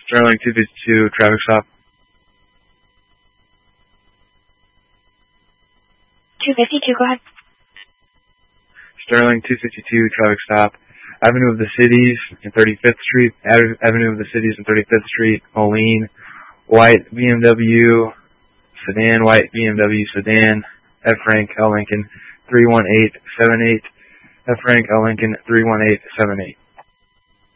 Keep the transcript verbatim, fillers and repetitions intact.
Sterling two fifty-two, traffic stop. two fifty-two, go ahead. Sterling two fifty-two, traffic stop. Avenue of the Cities and thirty-fifth Street. Avenue of the Cities and thirty-fifth Street, Moline. White B M W sedan, white B M W sedan. F. Frank L. Lincoln three one eight seven eight. F. Frank L. Lincoln three one eight seven eight.